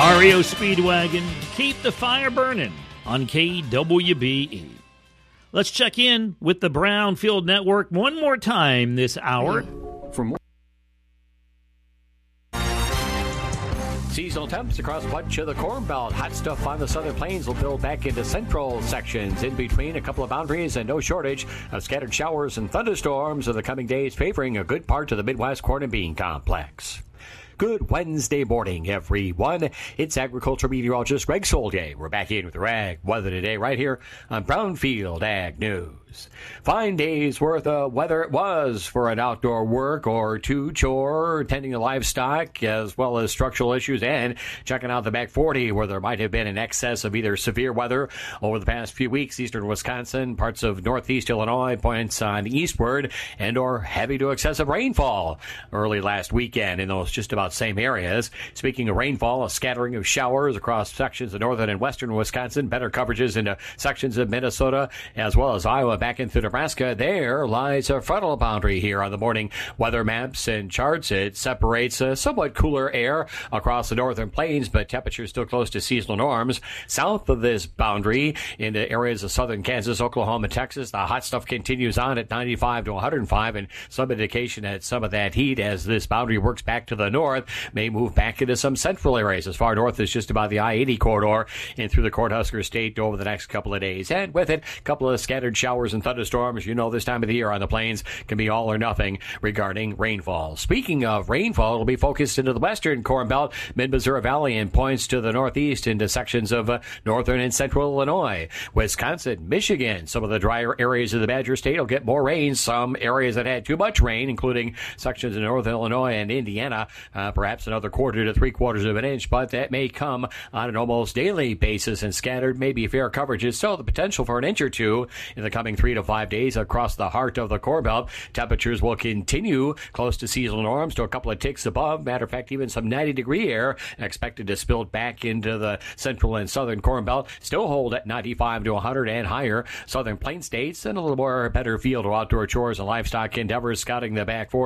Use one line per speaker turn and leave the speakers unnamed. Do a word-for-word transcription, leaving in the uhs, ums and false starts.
R E O Speedwagon, keep the fire burning on K W B E. Let's check in with the Brownfield Network one more time this hour.
For more seasonal temps across much of the Corn Belt. Hot stuff on the southern plains will build back into central sections. In between a couple of boundaries and no shortage of scattered showers and thunderstorms of the coming days, favoring a good part of the Midwest corn and bean complex. Good Wednesday morning, everyone. It's agriculture meteorologist Greg Solier. We're back in with the Ag weather today right here on Brownfield Ag News. Fine days worth of weather it was for an outdoor work or two chore, tending to livestock, as well as structural issues, and checking out the back forty where there might have been an excess of either severe weather over the past few weeks. Eastern Wisconsin, parts of northeast Illinois, points on eastward, and or heavy to excessive rainfall early last weekend in those just about same areas. Speaking of rainfall, a scattering of showers across sections of northern and western Wisconsin, better coverages into sections of Minnesota as well as Iowa back into Nebraska. There lies a frontal boundary here on the morning weather maps and charts. It separates a somewhat cooler air across the northern plains, but temperatures still close to seasonal norms. South of this boundary into areas of southern Kansas, Oklahoma, Texas, the hot stuff continues on at ninety-five to one hundred five, and some indication that some of that heat as this boundary works back to the north may move back into some central areas as far north as just about the I eighty corridor and through the Cornhusker State over the next couple of days. And with it, a couple of scattered showers and thunderstorms. You know, this time of the year on the plains can be all or nothing regarding rainfall. Speaking of rainfall, it'll be focused into the western Corn Belt, mid-Missouri Valley, and points to the northeast into sections of uh, northern and central Illinois. Wisconsin, Michigan, some of the drier areas of the Badger State will get more rain. Some areas that had too much rain, including sections of northern Illinois and Indiana, uh, perhaps another quarter to three quarters of an inch, but that may come on an almost daily basis and scattered, maybe fair coverages. So the potential for an inch or two in the coming three to five days across the heart of the Corn Belt. Temperatures will continue close to seasonal norms to a couple of ticks above. Matter of fact, even some ninety degree air expected to spill back into the central and southern Corn Belt. Still hold at ninety-five to one hundred and higher. Southern plain states and a little more better field to outdoor chores and livestock endeavors. Scouting the back forty.